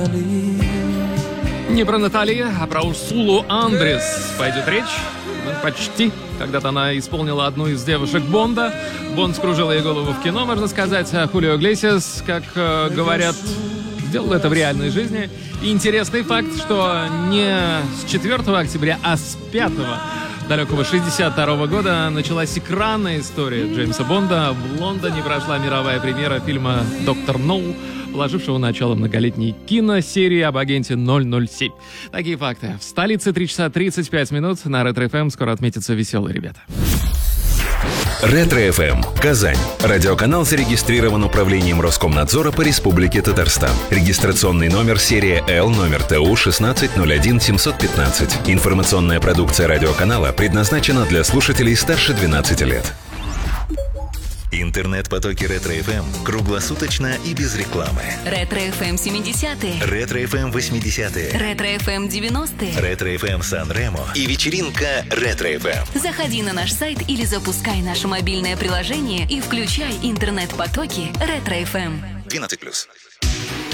Не про Натали, а про Урсулу Андрес пойдет речь. Ну, почти. Когда-то она исполнила одну из девушек Бонда. Бонд скружил ей голову в кино, можно сказать. А Хулио Иглесиас, как говорят, сделал это в реальной жизни. И интересный факт, что не с 4 октября, а с 5 далекого 62 года началась экранная история Джеймса Бонда. В Лондоне прошла мировая премьера фильма «Доктор Ноу», положившего начало многолетней киносерии об агенте 007. Такие факты. В столице 3 часа 35 минут. На Ретро-ФМ скоро отметятся веселые ребята. Ретро-ФМ. Казань. Радиоканал зарегистрирован управлением Роскомнадзора по Республике Татарстан. Регистрационный номер серия Л, номер ТУ 1601715. Информационная продукция радиоканала предназначена для слушателей старше 12 лет. Интернет-потоки Ретро-ФМ круглосуточно и без рекламы. Ретро-ФМ 70-е. Ретро-ФМ 80-е. Ретро-ФМ 90-е. Ретро-ФМ Сан-Ремо и вечеринка Ретро-ФМ. Заходи на наш сайт или запускай наше мобильное приложение и включай интернет-потоки Ретро-ФМ. 12+.